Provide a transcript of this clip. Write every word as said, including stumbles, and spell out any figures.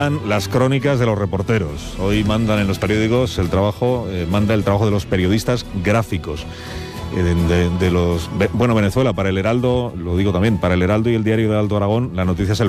Las crónicas de los reporteros. Hoy mandan en los periódicos el trabajo, eh, manda el trabajo de los periodistas gráficos. Eh, de, de, de los Bueno, Venezuela, para el Heraldo, lo digo también, para el Heraldo y el Diario de Alto Aragón, la noticia es el